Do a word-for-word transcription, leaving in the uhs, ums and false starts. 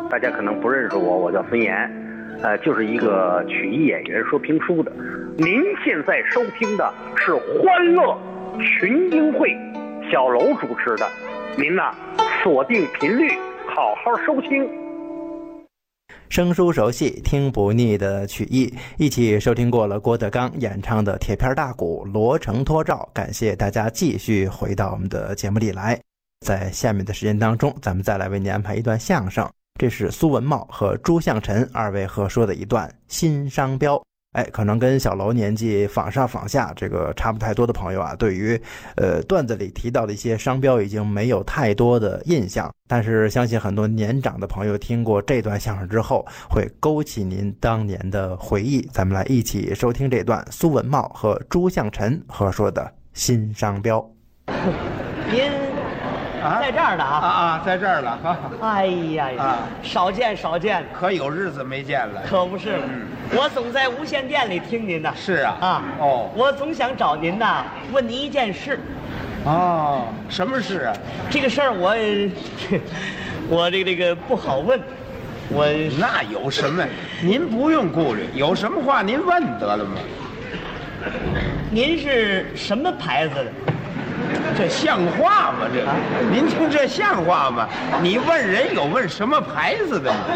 大家可能不认识我，我叫孙岩，呃，就是一个曲艺演员，说评书的。您现在收听的是《欢乐群英会》，小楼主持的，您呐锁定频率，好好收听。 生疏熟悉，听不腻的曲艺，一起收听过了郭德纲演唱的《铁片大鼓》，罗成托照。感谢大家继续回到我们的节目里来。在下面的时间当中，咱们再来为您安排一段相声，这是苏文茂和朱向臣二位合说的一段新商标。哎，可能跟小楼年纪仿上仿下这个差不太多的朋友啊，对于呃段子里提到的一些商标已经没有太多的印象，但是相信很多年长的朋友听过这段相声之后，会勾起您当年的回忆。咱们来一起收听这段苏文茂和朱向臣合说的新商标。 您啊， 在这儿呢啊啊啊，在这儿了哈。 哎呀呀， 啊少见少见， 可有日子没见了。 可不是了。我总在无线电里听您呢。 是啊。 啊哦。 我总想找您呐，问您一件事。 哦，什么事啊？ 这个事儿我，我这个这个不好问。我那有什么？您不用顾虑，有什么话您问得了吗？ 您是什么牌子的？ 这像话吗？这，您听这像话吗？你问人有问什么牌子的吗？